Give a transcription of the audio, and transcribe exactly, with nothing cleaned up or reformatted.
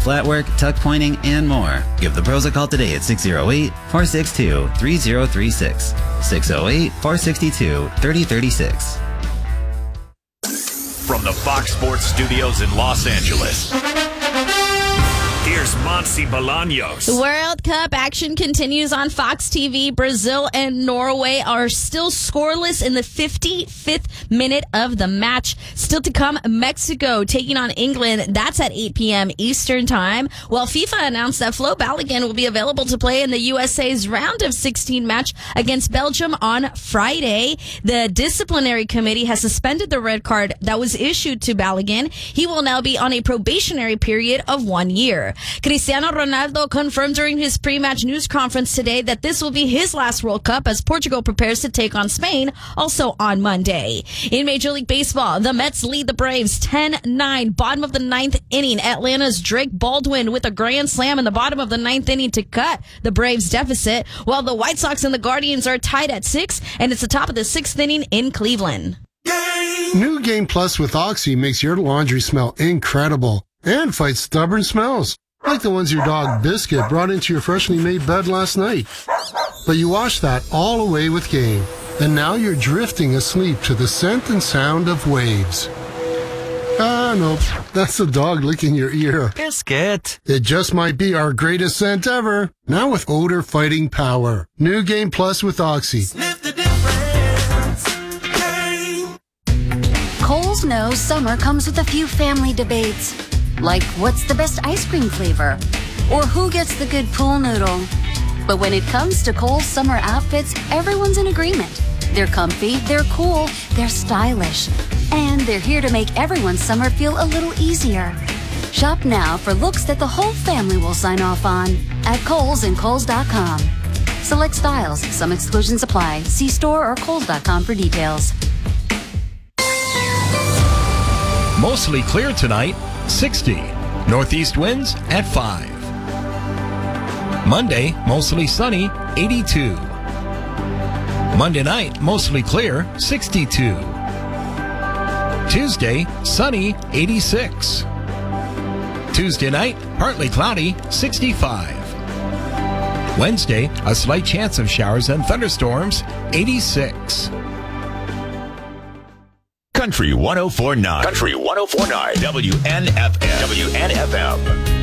flat work, tuck pointing, and more. Give the pros a call today at six oh eight, four six two, three oh three six. six oh eight, four six two, three oh three six. From the Fox Sports Studios in Los Angeles, here's Monsi Bolaños. The World Cup action continues on Fox T V. Brazil and Norway are still scoreless in the fifty-fifth minute of the match. Still to come, Mexico taking on England. That's at eight p.m. Eastern Time. Well, FIFA announced that Flo Balogun will be available to play in the U S A's round of sixteen match against Belgium on Friday. The disciplinary committee has suspended the red card that was issued to Balogun. He will now be on a probationary period of one year. Cristiano Ronaldo confirmed during his pre-match news conference today that this will be his last World Cup as Portugal prepares to take on Spain also on Monday. In Major League Baseball, the Mets lead the Braves ten nine. Bottom of the ninth inning, Atlanta's Drake Baldwin with a grand slam in the bottom of the ninth inning to cut the Braves deficit, while the White Sox and the Guardians are tied at six, and it's the top of the sixth inning in Cleveland. New Game Plus with Oxy makes your laundry smell incredible and fights stubborn smells, like the ones your dog Biscuit brought into your freshly made bed last night. But you wash that all away with Game, and now you're drifting asleep to the scent and sound of waves. Ah, no, that's the dog licking your ear. Biscuit. It just might be our greatest scent ever, now with odor-fighting power. New Game Plus with Oxy. Sniff the difference. Game. Kohl's knows summer comes with a few family debates. Like, what's the best ice cream flavor? Or who gets the good pool noodle? But when it comes to Kohl's summer outfits, everyone's in agreement. They're comfy, they're cool, they're stylish. And they're here to make everyone's summer feel a little easier. Shop now for looks that the whole family will sign off on at Kohl's and Kohl's dot com. Select styles, some exclusions apply. See store or Kohl's dot com for details. Mostly clear tonight, sixty. Northeast winds at five. Monday, mostly sunny, eighty-two. Monday night, mostly clear, sixty-two. Tuesday, sunny, eighty-six. Tuesday night, partly cloudy, sixty-five. Wednesday, a slight chance of showers and thunderstorms, eighty-six. Country one oh four point nine. Country one oh four point nine. W N F M. W N F M.